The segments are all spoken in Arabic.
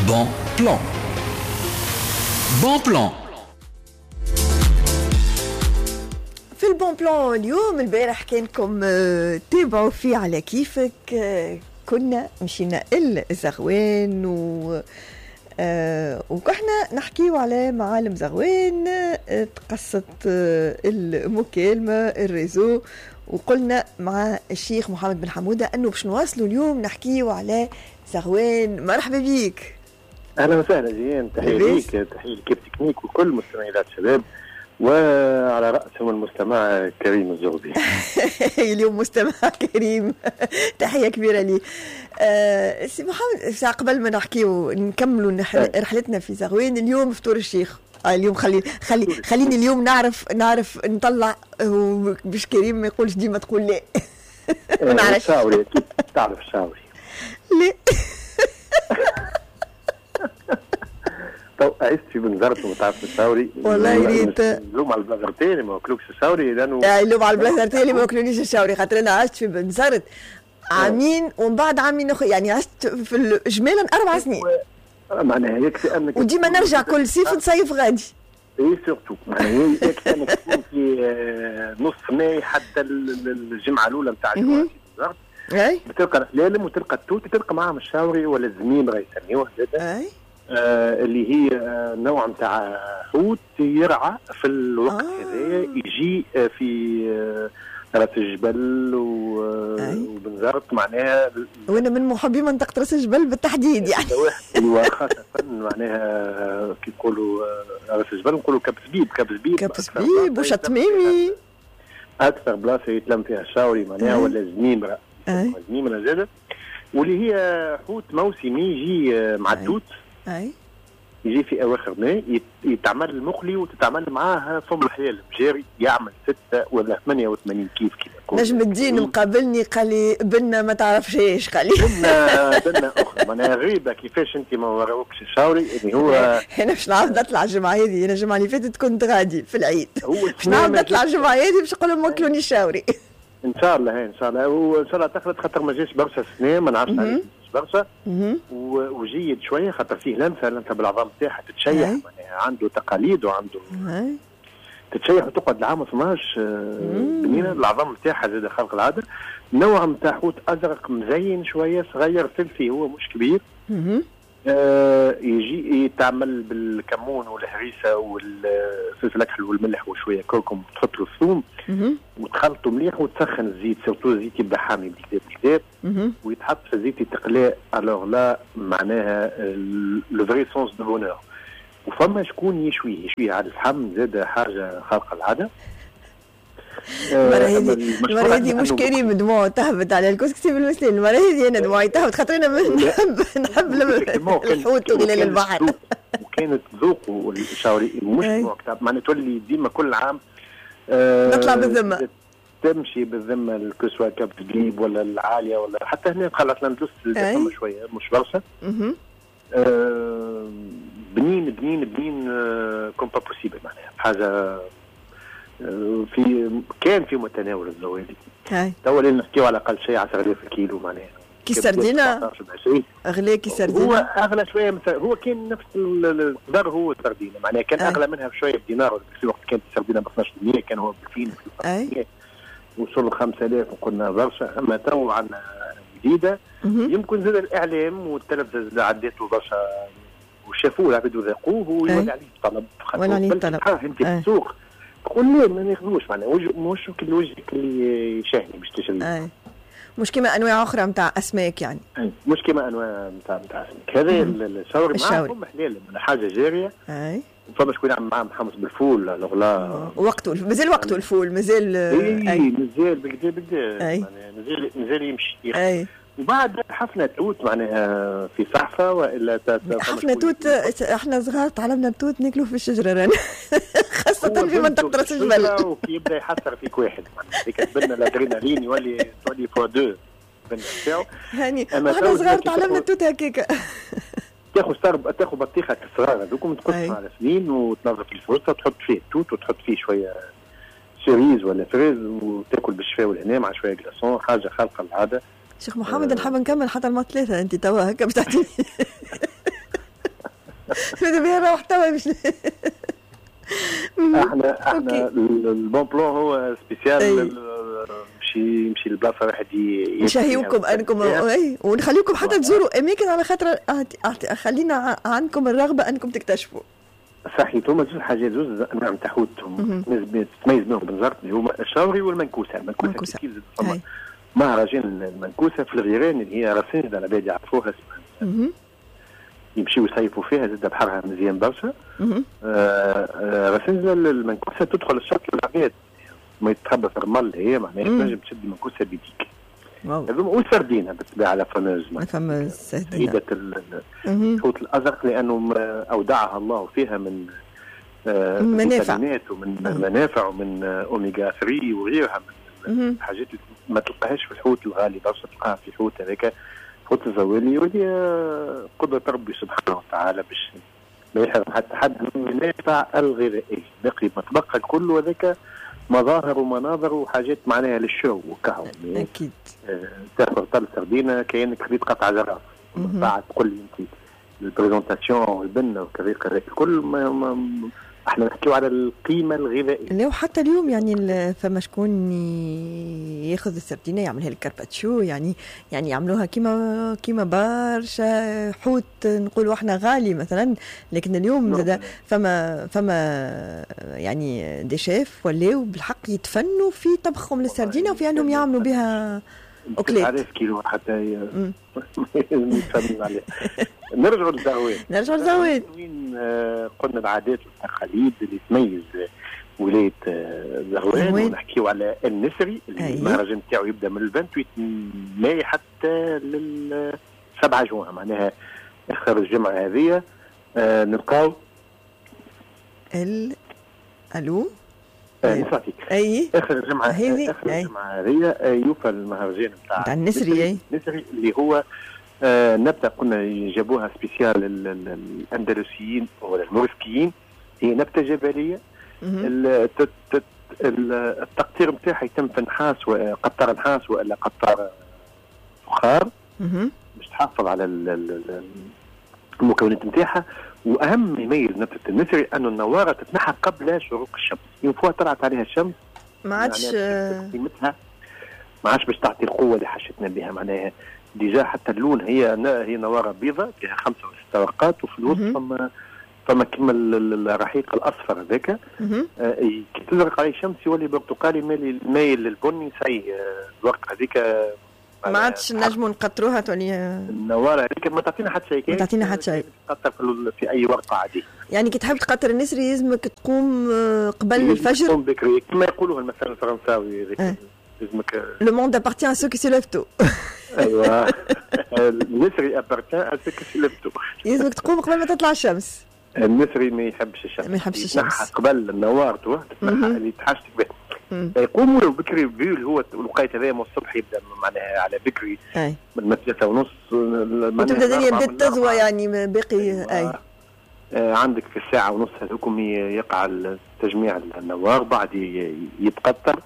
بون بلان. بون بلان في البون بلان اليوم. البارح كانكم تابعوا فيه على كيفك. كنا مشينا الزغوان وكحنا نحكيو على معالم زغوان، تقصت المكالمة الريزو، وقلنا مع الشيخ محمد بن حمودة أنه باش نواصلوا اليوم نحكيو على زغوان. مرحبا بيك. أهلا وسهلا جيان، تحية ليك، تحية لكيب تكنيك وكل مستمعيات الشباب، وعلى رأسهم المستمع كريم الزغبي. اليوم مستمع كريم، تحية كبيرة لي. سي محمد، قبل ما نكملوا رحلتنا في زغوان، اليوم فطور الشيخ. اليوم خليني اليوم نعرف نطلع باش كريم ما يقولش ديما تقول لا. ما نعرفش. شاوري، تعرف شاوري؟ لا. تو عشت في بنزرت وما تعرفش الشاوري. والله يريت اللوم على البلازرتين ما وكلوكش الشاوري، لانه اللوم على البلازرتين ما وكلونيش الشاوري، خاطر انا عشت في بنزرت عامين ومن بعد عامين يعني عشت في اجمالا 4 سنين. معناها يكفي انك وديما نرجع كل صيف نصيف غادي. اي سورتو معناها يكفي انك تكون في نص ماي حتى الجمعه الاولى نتاع الجمعه في بنزرت. اي بتلقى الحلالم وتلقى التوت، تلقى معاهم الشاوري ولا الزميم راه يسميوه هذا. اي اللي هي نوع نتاع حوت يرعى في الوقت هذايا، يجي في راس الجبل وبنزرت معناها. وانا من محبي منطقه راس الجبل بالتحديد يعني. وخاصه معناها كي يقولوا راس الجبل نقولوا كبسبيب وشطميمي. اكثر بلاصه يتلم فيها الشاوري معناها ولا زميمره. زميمره زاده، واللي هي حوت موسمي يجي مع التوت. يجي في اواخر ماء، يتعمل المقلي وتتعمل معاه فم الحلال الجاري، يعمل 6 ولا 88 كيف كذا. نجم الدين مقابلني قال لي بنا ما تعرفش ايش، قال لي بنا اخرى معناها غريبه كيفاش انت ما وراوكش الشاوري اللي هو. انا باش نعاود نطلع الجمعه هذه، انا الجمعه اللي فاتت كنت غادي في العيد، باش نعاود نطلع الجمعه هذه باش نقول لهم وكلوني الشاوري. ان شاء الله ان شاء الله، وان شاء الله تخلط، خاطر ما جاش برشا سنين ما نعرفش عليه برشا، وجيد شويه خاطر فيه لمسه بالعظام تاعها تتشيح، معناها عنده تقاليد وعنده تتشيح وتقعد العام 12 بنينه. العظام تاعها زاد خلق العاده. نوع نتاع حوت ازرق مزين شويه صغير فلفي، هو مش كبير. يجي يتعمل بالكمون والهريسه والفلفل الاكحل والملح وشويه كركم، تحط له الثوم وتخلطه مليح وتسخن الزيت، سورتو الزيت يبدا حامي بالكدا ويتحط في الزيت يتقلى. الوغ لا معناها لو فري سونس دو بونور. وفما شكون يشويه على الفحم، زاد حاجه خارقه العاده. المرة هذه مش كريم دموع تهبط على الكسكسي بالمسلين. المرة هذه أنا دموعي تهبط خاطر أنا نحب الحوت وغلال البحر. وكانت ذوقه الشاوري مش نوع كتاب، معناها تولي ديما كل عام نطلع بالذمة، تمشي بالذمة الكسوة كبت قليب ولا العالية ولا حتى هنا خلت لنا ندوس الدسمة شوية مش برشا. بنين كوم با بوسيبل، معناها حاجة كان في متناول الزوالي. توا اللي نحكيو على اقل شيء 10,000 كيلو، معناها كي سردينة اغلى. كي سردينة هو اغلى شويه هو كان نفس القدر، هو السردينة معناها كان اغلى منها بشويه بدينار. في وقت كانت السردينة ب 12% كان هو ب 2000 وصلوا 5000 وقلنا برشا. اما تو عندنا جديده يمكن زاد الاعلام والتلفزيون عديته برشا وشافوه العباد وذاقوه ويولي عليه طلب. ولا عليه طلب انت في السوق تقول ليه ما ناخذوش، معناها مش كل وجهك اللي يشاهني باش تشري. مش كما انواع اخرى نتاع اسماك يعني. مش كما انواع نتاع اسماك. هذا الشاوري معاهم حلال من حاجه جاريه. فما شكون يعمل معاهم حمص بالفول الغلا. وقته مازال وقته الفول مازال. مازال بكدا يعني مازال يمشي. وبعد حفنة توت معناها في صحفة وإلا حفنة توت. احنا صغار تعلمنا التوت ناكلوه في الشجرة رانا خاصة في منطقة راس الجبل. وكي يبدا يحسر فيك واحد يكتبلنا الادرينالين يولي فوا 2 بالنسبة هاني. احنا صغار تعلمنا التوت هكاك. تاخذ بطيخة الصغار هذوكم تقصها على سنين وتنظف الفرصة تحط فيه التوت وتحط فيه شوية سيريز ولا فريز وتاكل بالشفاء والهنا مع شوية جلاسون، حاجة خارقة العادة. شيخ محمد نحب نكمل حتى الماء 3 انت توا هكا بتعطيني ماذا بيا نروح توا مش احنا البون بلون هو سبيسيال يمشي لبلاصه واحد نشهيوكم انكم ونخليكم حتى تزوروا اماكن على خاطر خلينا عندكم الرغبه انكم تكتشفوا. صحيح. هما زوج حاجات، زوج انواع من حوت تميز بينهم بالضبط اللي هما الشاوري والمنكوسه. المنكوسه كيف زاد مهرجان المنكوسه في الغيران اللي هي راسين على بالي يعرفوها يمشيو يصيفوا فيها، زاد بحرها مزيان برشا. راسين المنكوسه تدخل الشط للعباد ما يتخبى في الرمل، هي معناها تنجم تشد المنكوسه بيديك. والسردينه بالطبيعه على فماز سيدة الحوت الازرق لانه اودعها الله فيها من منافع ومن منافع ومن اوميجا 3 وغيرها من حاجات ما تلقاهاش في الحوت الغالي برشا، تلقاها في الحوت هذاك حوت الزوالي، وهي قدرة ربي سبحانه وتعالى باش ما يحرم حتى حد من المنافع الغذائيه. باقي ما تبقى الكل وذاك مظاهر ومناظر وحاجات معناها للشو وكهو. اكيد تاخذ طل سردينه كانك خذيت قطعه جراف بعد تقول لي انت البريزونتاسيون والبنه وكذا الكل احنا نحكيو على القيمه الغذائيه. لا وحتى اليوم يعني فما شكون ياخذ السردينه يعملها الكارباتشو، يعني يعملوها كيما برشا حوت نقولوا احنا غالي مثلا، لكن اليوم زاد فما يعني دي شيف ولاو بالحق يتفنوا في طبخهم للسردينه وفي انهم يعملوا بها اوكليت. عارف كيلو حتى نتفنن عليه. نرجعوا للزهوين وين قلنا العادات والتقاليد اللي تميز ولايه زهوين، ونحكيو على النسري اللي المهرجان تاعو يبدا من 28 ماي حتى لل 7 جوان، معناها اخر الجمعه هذه نلقاو الو نساتيك اخر الجمعه هذه يوفى المهرجان نتاع النسري اللي هو نبتة قلنا جابوها سبيسيال الاندلسيين ولا المورسكيين، هي نبتة جبلية. التقطير نتاعها يتم في نحاس وقطار نحاس والا قطار فخار باش تحافظ على المكونات نتاعها. واهم ما يميز نبتة النسري انه النواره تتنحى قبل شروق الشمس، ينفوها طلعت عليها الشمس ما عادش قيمتها، ما عادش باش تعطي القوه اللي حشتنا بها. معناها ديجا حتى اللون هي نواره بيضاء فيها 5 أو 6 ورقات، وفي الوسط فما كما الرحيق الاصفر هذاك كي تزرق عليه الشمس يولي برتقالي مايل للبني سي الورقه هذيك ما عادش نجموا نقطروها تولي النواره هذيك ما تعطينا حتى شيء، ما تعطينا حتى شيء تقطر في اي ورقه عاديه. يعني كي تحب تقطر النسري لازمك تقوم قبل الفجر، تقوم بكري كما يقولوها المثل الفرنساوي لازمك لو موند ابارتيان ا سو كي سو ليف تو. ايوه النسري ابارتيان ا سو كي سو ليف تو، لازمك تقوم قبل ما تطلع الشمس. النسري ما يحبش الشمس، يتنحى قبل النوار تتنحى اللي تحاشتك به. يقوموا له بكري بيول هو الوقيت هذا من الصبح يبدا معناها على بكري من 3:30 وتبدا الدنيا بدات تزوى يعني باقي عندك في الساعه ونص هذوكم يقع تجميع النوار بعد يتقطر.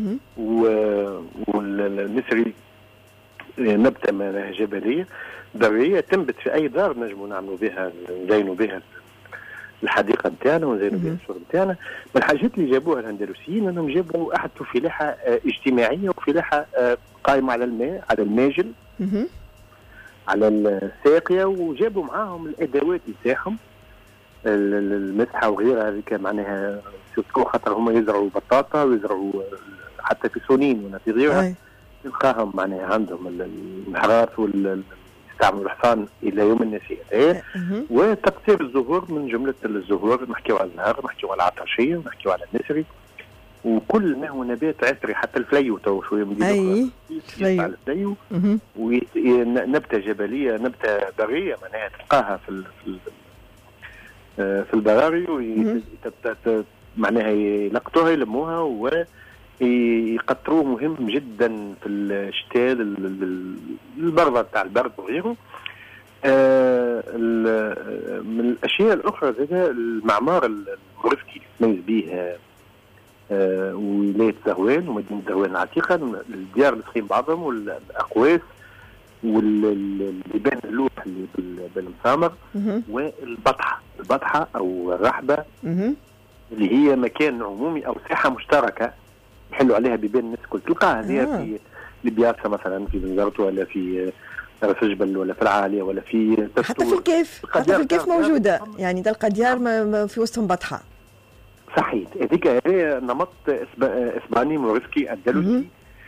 والنسري نبته جبليه ذريه تنبت في اي دار نجموا نعملوا بها نزينوا بها الحديقه نتاعنا ونزينوا بها الشرب نتاعنا. من الحاجات اللي جابوها الاندلسيين انهم جابوا احدثوا فلاحه اجتماعيه وفلاحه قائمه على الماء، على الماجل، على الساقيه، وجابوا معاهم الادوات نتاعهم المسحه وغيرها هذيك معناها سيرتو خاطر هما يزرعوا بطاطا ويزرعوا حتى في سنين ولا في غيرها تلقاهم معناها عندهم المحراث يستعملوا الحصان الى يوم النسيء. وتقطير الزهور من جمله الزهور نحكيو على النهر، نحكيو على العطاشيه، نحكيو على النسري، وكل ما هو نبات عطري حتى الفليو تو شويه مدير الفليو ونبته جبليه نبته بريه معناها تلقاها في البراري معناها يلقطوها يلموها ويقطروه. مهم جدا في الشتاء البرده تاع البرد وغيره. من الاشياء الاخرى هذا المعمار المورسكي تميز به ولايه زهوان ومدينه زهوان العتيقه، الديار اللي تخيم بعضهم والاقواس واللبان اللوح اللي بالمسامر والبطحه. البطحة أو الرحبة اللي هي مكان عمومي أو ساحة مشتركة يحلوا عليها بيبان الناس الكل. تلقاها هذه في البياسة مثلا في بنزرت ولا في راس جبل ولا في العالية ولا في حتى في الكيف، حتى في الكيف موجودة، يعني تلقى ديار في وسطهم بطحة. صحيح، هذيك هي نمط اسباني موريسكي اندلسي.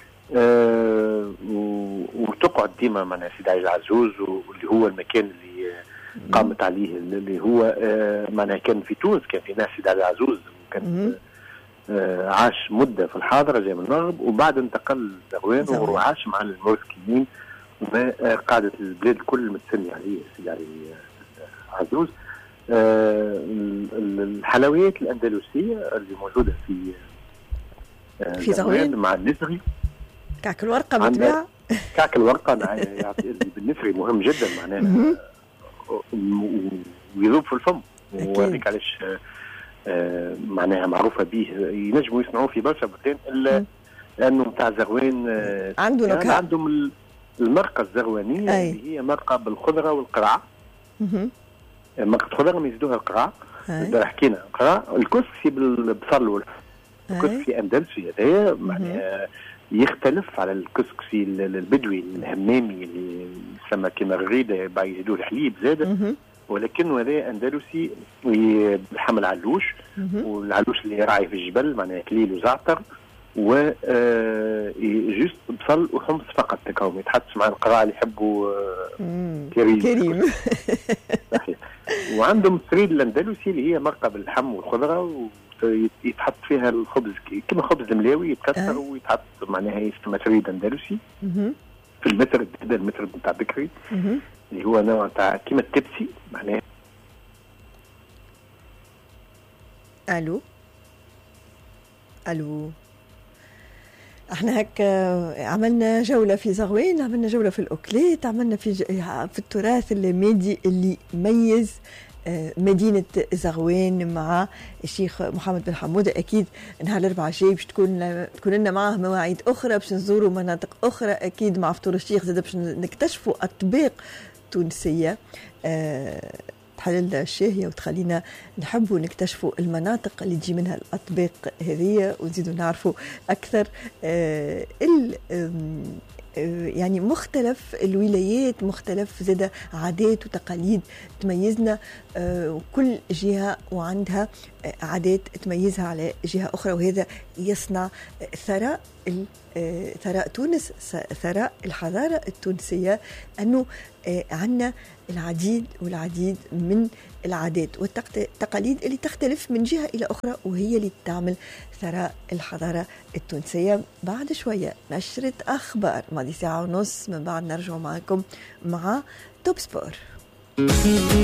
وتقعد ديما معناها سيدي علي العزوز، واللي هو المكان اللي قامت عليه، اللي هو معناها كان في تونس، كان في ناس سيدي علي العزوز، وكان عاش مدة في الحاضرة جاي من المغرب، وبعد انتقل زغوان وعاش مع الموريسكيين، وقعدت البلاد الكل متسني عليه سيدي علي العزوز. الحلويات الأندلسية اللي موجودة في زغوان مع النسري، كعك الورقة بالطبيعة. كعك الورقة بالنسري مهم جدا معناها، ويذوب في الفم، وهذيك علاش معناها معروفة به. ينجموا يصنعوه في برشا بلدان، إلا لأنه متاع زغوان عنده نكهة. عندهم المرقة الزغوانية اللي هي مرقة بالخضرة والقرع. مرقة خضرة يزيدوها القرع، حكينا قرع. الكسكسي بالبصل الكسكسي أندلسي هذايا معناها يختلف على الكسكسي البدوي الهمامي اللي يسمى كما الغريدة بعد يزيدوه الحليب زادة، ولكنه هذا أندلسي بالحمل علوش، والعلوش اللي راعي في الجبل معناها كليل وزعتر، و جوست بصل وحمص فقط. تكاو يتحطش مع القراع اللي يحبوا كريم. صحيح. وعندهم السريد الاندلسي اللي هي مرقه باللحم والخضره، ويتحط فيها الخبز كما خبز الملاوي، يتكسر ويتحط معناها يسمى سريد اندلسي في المتر، هذا المتر بتاع بكري اللي هو نوع تاع كيما التبسي معناها. الو احنا هيك عملنا جولة في زغوان، عملنا جولة في الأوكليت، عملنا في التراث الميدي اللي يميز مدينة زغوان مع الشيخ محمد بن حمودة. أكيد نهار الأربعاء الجاي باش تكون لنا معه مواعيد أخرى، باش نزوروا مناطق أخرى أكيد مع فطور الشيخ، زاد باش نكتشفوا أطباق تونسية تحللنا الشاهية وتخلينا نحبوا نكتشفوا المناطق اللي تجي منها الأطباق هذه، ونزيدوا نعرفوا أكثر يعني مختلف الولايات، مختلف زادة عادات وتقاليد تميزنا، كل جهة وعندها عادات تميزها على جهة أخرى، وهذا يصنع ثراء تونس، ثراء الحضارة التونسية، أنه عندنا العديد والعديد من العادات والتقاليد اللي تختلف من جهة إلى أخرى، وهي اللي تعمل ثراء الحضارة التونسية. بعد شوية نشرة أخبار، ماضي ساعة ونص، من بعد نرجع معكم مع توب سبور.